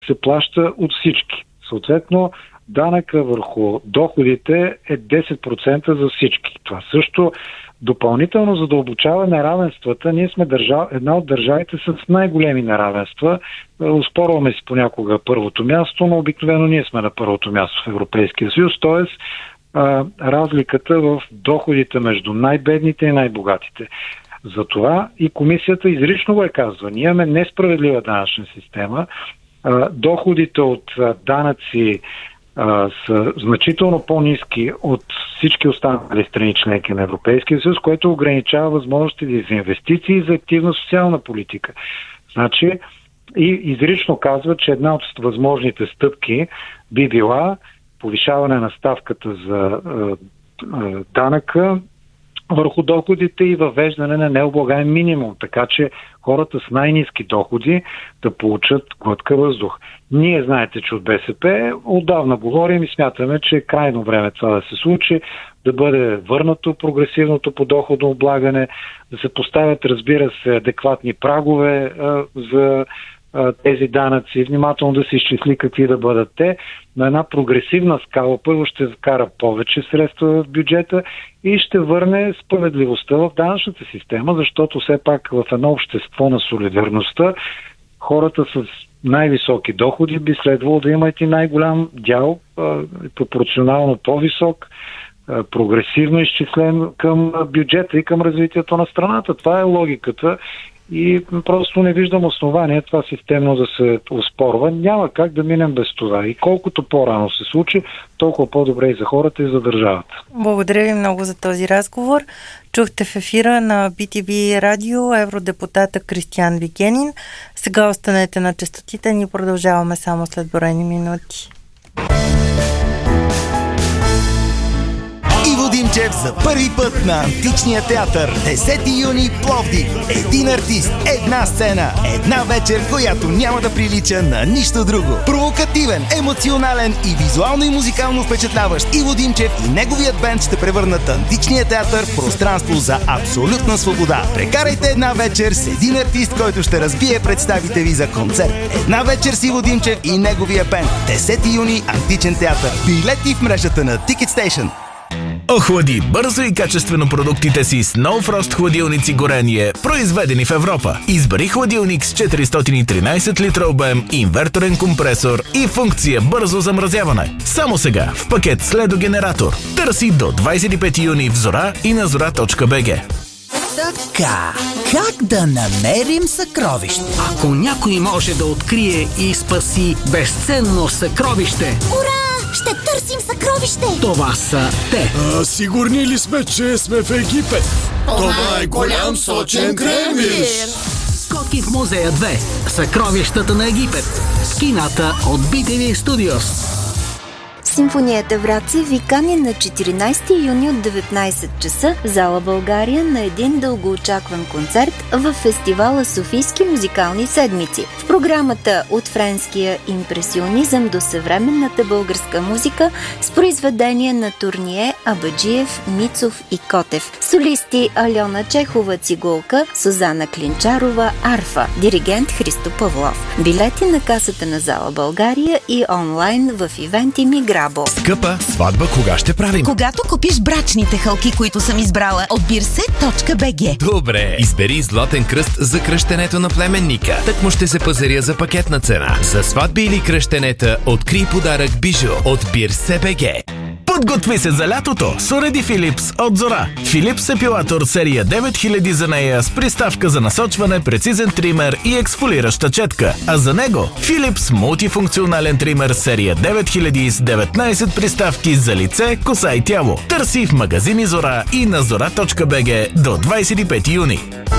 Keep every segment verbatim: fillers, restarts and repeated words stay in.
се плаща от всички. Съответно, данъка върху доходите е десет процента за всички. Това също допълнително задълбочава неравенствата. Ние сме държав... една от държавите с най-големи неравенства. Оспорваме си понякога първото място, но обикновено ние сме на първото място в Европейския съюз. Тоест, а, разликата в доходите между най-бедните и най-богатите. Затова и комисията изрично го е казва. Ние имаме несправедлива данъчна система. А, доходите от а, данъци а, са значително по-ниски от всички останали страни членки на Европейския съюз, което ограничава възможностите за инвестиции и за активна социална политика. Значи, и изрично казва, че една от възможните стъпки би била повишаване на ставката за а, а, данъка върху доходите и въвеждане на необлагаем минимум, така че хората с най-ниски доходи да получат глътка въздух. Ние, знаете, че от БСП отдавна говорим и смятаме, че е крайно време това да се случи, да бъде върнато прогресивното подоходно облагане, да се поставят, разбира се, адекватни прагове а, за а, тези данъци, внимателно да се изчисли какви да бъдат те. На една прогресивна скала първо ще вкара повече средства в бюджета и ще върне справедливостта в данъчната система, защото все пак в едно общество на солидарността хората с най-високи доходи би следвало да имат и най-голям дял, пропорционално по-висок, прогресивно изчислен към бюджета и към развитието на страната. Това е логиката и просто не виждам основания това системно да се оспорва. Няма как да минем без това. И колкото по-рано се случи, толкова по-добре и за хората, и за държавата. Благодаря ви много за този разговор. Чухте в ефира на би ти ви радио евродепутата Кристиан Вигенин. Сега останете на честотите, ни продължаваме само след броени минути. Иво Димчев за първи път на Античния театър. десети юни, Пловдив. Един артист, една сцена, една вечер, която няма да прилича на нищо друго. Провокативен, емоционален и визуално и музикално впечатляващ Иво Димчев и неговият бенд ще превърнат Античния театър в пространство за абсолютна свобода. Прекарайте една вечер с един артист, който ще разбие представите ви за концерт. Една вечер с Иво Димчев и неговия бенд. десети юни, Античен театър. Билети в мрежата на Ticket Station. Охлади бързо и качествено продуктите си с No Frost хладилници горение, произведени в Европа. Избери хладилник с четиристотин и тринайсет литра обем, инверторен компресор и функция бързо замразяване. Само сега в пакет с ледогенератор. Търси до двайсет и пети юни в Зора и на зора точка би джи. Така, как да намерим съкровище? Ако някой може да открие и спаси безценно съкровище... Ура! Ще търсим съкровище! Това са те. А, сигурни ли сме, че сме в Египет? Това е голям сочен кремвир! Скоки в музея две. Съкровищата на Египет. В кината от би ти ви Studios. Симфонията Враца ви кани на четиринайсети юни от деветнайсет часа в зала България на един дългоочакван концерт в фестивала Софийски музикални седмици. В програмата от френския импресионизъм до съвременната българска музика с произведения на Турние, Абаджиев, Мицов и Котев. Солисти Алена Чехова цигулка, Сузана Клинчарова арфа, диригент Христо Павлов. Билети на касата на зала България и онлайн в ивенти Мигра. Скъпа, сватба кога ще правим? Когато купиш брачните хълки, които съм избрала от бирсе точка би джи. Добре, избери златен кръст за кръщенето на племенника. Так му ще се пазаря за пакетна цена. За сватби или кръщенета открий подарък бижу от бирсе точка би джи. Подготви се за лятото с уреди Philips от Зора. Philips епилатор серия девет хиляди за нея с приставка за насочване, прецизен тример и ексфолираща четка. А за него Philips мултифункционален тример серия девет хиляди с деветнайсет приставки за лице, коса и тяло. Търси в магазини Зора и на зора точка би джи до двайсет и пети юни.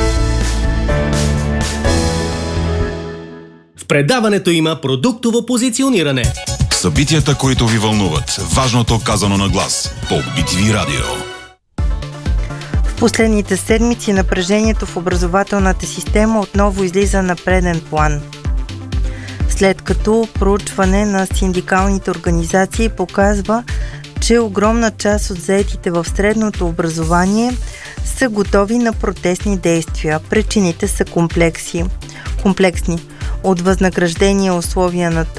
В предаването има продуктово позициониране. Събитията, които ви вълнуват. Важното казано на глас. По би ти ви радио. В последните седмици напрежението в образователната система отново излиза на преден план. След като проучване на синдикалните организации показва, че огромна част от заетите в средното образование са готови на протестни действия. Причините са комплекси, комплексни. От възнаграждение, условия на труд,